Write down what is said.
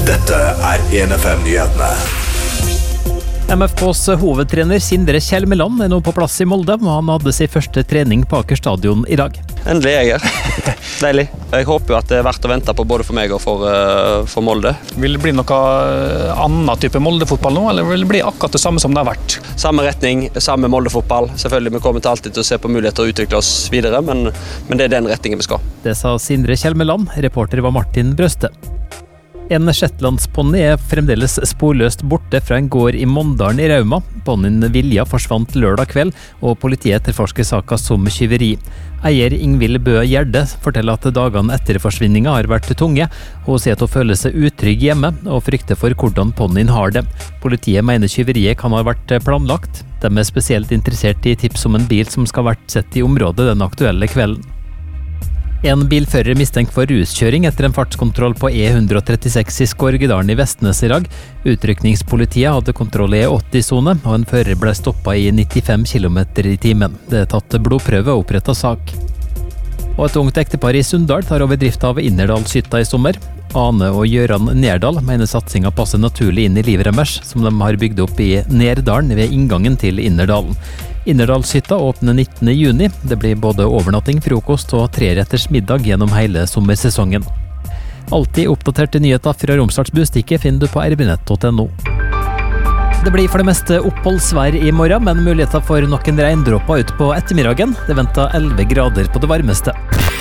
Dette 1FM-nyhetene. MFKs hovedtrener Sindre Kjelmeland nå på plass i Molde, og han hadde sin første trening på Aker stadion i dag. Endelig er jeg her. Deilig. Jeg håper jo at det er verdt å vente på både for meg og for Molde. Vil det bli noe annen type Molde-fotball nå, eller vil det bli akkurat det samme som det har vært? Samme retning, samme Molde-fotball. Selvfølgelig, vi kommer til alltid til å se på muligheter å utvikle oss videre, men det er den retningen vi skal. Det sa Sindre Kjelmeland, reporter var Martin Brøste. En shetlandsponny er fremdeles sporløst borte fra en gård i Mondalen i Rauma. Ponnyen Vilja forsvant lørdag kveld, og politiet etterforsker saka som tyveri. Eier Ingvild Bø Gjerde forteller at dagene etter forsvinninga har vært tunge, og sier at hun føler seg utrygg hjemme og frykter for hvordan ponnyen har det. Politiet mener tyveriet kan ha vært planlagt. De er spesielt interessert i tips om en bil som skal ha vært sett i området den aktuelle kvelden. En bilfører mistenkt for ruskjøring etter en fartskontroll på E136 i Skorgedalen i Vestnes i dag. Utrykningspolitiet hadde kontroll i E80-sone, og en fører ble stoppet i 95 km i timen. Det er tatt blodprøve og opprettet sak. Og et ungt ektepar i Sunndal tar over drift av Innerdalshytta i sommer. Ane og Gjøran Nerdal mener satsinga passer naturlig inn i livet deres, som de har bygd opp i Nerdalen ved inngangen til Innerdalen. Innerdalshytta åpner 19. juni. Det blir både overnatting, frokost og 3-retters middag gjennom hele sommersesongen. Alltid oppdaterte nyheter fra Romsdals Bustikke finner du på rbnett.no. Det blir for det meste oppholdsvær i morgen, men muligheter for noen regndråper ut på ettermiddagen. Det venter 11 grader på det varmeste.